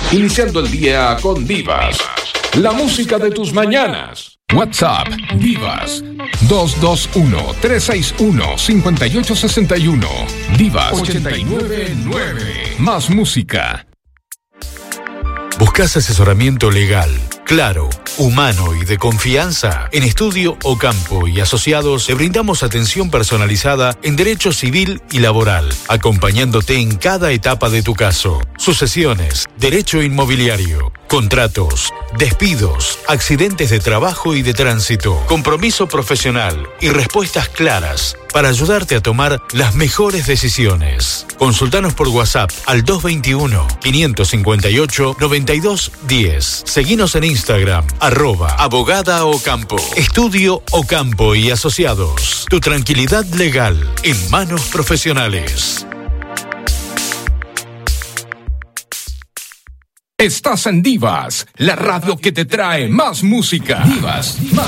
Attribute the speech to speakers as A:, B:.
A: Iniciando el día con Divas, la música de tus mañanas. WhatsApp Divas 221-361-5861. Divas 899. Más música.
B: ¿Buscas asesoramiento legal, claro, humano y de confianza? En Estudio Ocampo y Asociados te brindamos atención personalizada en derecho civil y laboral, acompañándote en cada etapa de tu caso. Sucesiones, derecho inmobiliario, contratos, despidos, accidentes de trabajo y de tránsito, compromiso profesional y respuestas claras para ayudarte a tomar las mejores decisiones. Consultanos por WhatsApp al 221-558-9210. Seguinos en Instagram, @Abogada Ocampo. Estudio Ocampo y Asociados. Tu tranquilidad legal en manos profesionales.
A: Estás en Divas, la radio que te trae más música. Divas, más